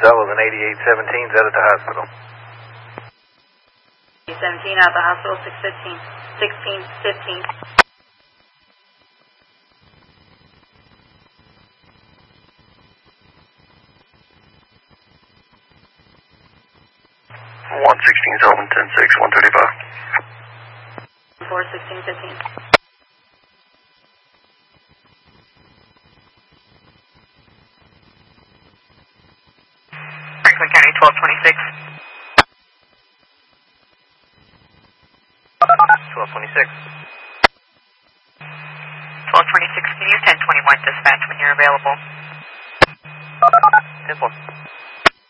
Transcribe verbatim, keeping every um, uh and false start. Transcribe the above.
Sullivan eighty-eight seventeen is out at the hospital. seventeen out of the hospital, six fifteen. sixteen fifteen. one sixteen Sullivan, ten six, one thirty-five. four sixteen fifteen. Franklin County, twelve twenty-six. twelve twenty-six. twelve twenty-six, can you use ten twenty-one dispatch when you're available? ten four.